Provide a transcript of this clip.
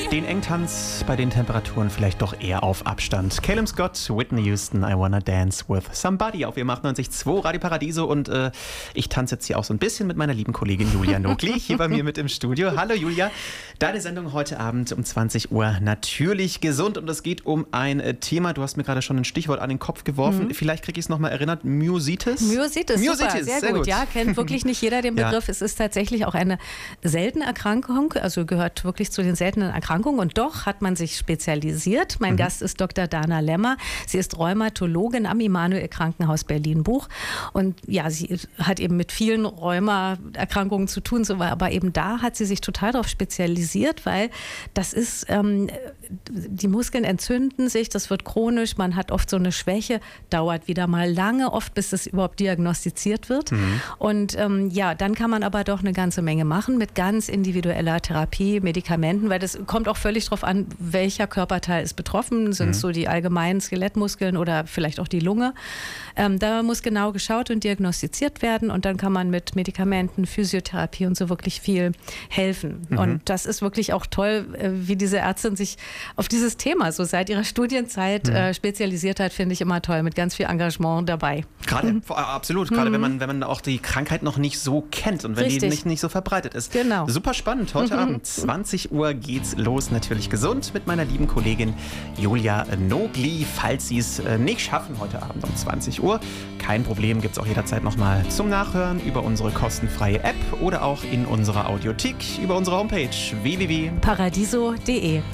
Den Engtanz bei den Temperaturen vielleicht doch eher auf Abstand. Calum Scott, Whitney Houston, I Wanna Dance With Somebody auf WM 98.2 Radio Paradiso und ich tanze jetzt hier auch so ein bisschen mit meiner lieben Kollegin Julia Nogli, hier bei mir mit im Studio. Hallo Julia, deine Sendung heute Abend um 20 Uhr natürlich gesund und es geht um ein Thema, du hast mir gerade schon ein Stichwort an den Kopf geworfen, vielleicht kriege ich es nochmal erinnert, Myositis? Myositis, super, sehr gut. Ja, kennt wirklich nicht jeder den Begriff. Ja. Es ist tatsächlich auch eine seltene Erkrankung, also gehört wirklich zu den seltenen Erkrankungen und doch hat man sich spezialisiert. Mein Gast ist Dr. Dana Lemmer. Sie ist Rheumatologin am Immanuel-Krankenhaus Berlin-Buch und ja, sie hat eben mit vielen Rheumaerkrankungen zu tun, aber eben da hat sie sich total darauf spezialisiert, weil das ist, die Muskeln entzünden sich, das wird chronisch, man hat oft so eine Schwäche, dauert wieder mal lange, oft bis es überhaupt diagnostiziert wird. Und ja, dann kann man aber doch eine ganze Menge machen mit ganz individueller Therapie, Medikamenten, weil das kommt auch völlig drauf an, welcher Körperteil ist betroffen, sind es so die allgemeinen Skelettmuskeln oder vielleicht auch die Lunge. Da muss genau geschaut und diagnostiziert werden und dann kann man mit Medikamenten, Physiotherapie und so wirklich viel helfen. Und das ist wirklich auch toll, wie diese Ärztin sich auf dieses Thema so seit ihrer Studienzeit spezialisiert hat, finde ich immer toll, mit ganz viel Engagement dabei. Gerade, absolut, gerade wenn man auch die Krankheit noch nicht so kennt und wenn die nicht so verbreitet ist. Genau. Super spannend, heute Abend, 20 Uhr geht's los, natürlich gesund mit meiner lieben Kollegin Julia Nogli. Falls Sie es nicht schaffen, heute Abend um 20 Uhr, kein Problem, gibt es auch jederzeit nochmal zum Nachhören über unsere kostenfreie App oder auch in unserer Audiothek über unsere Homepage www.paradiso.de.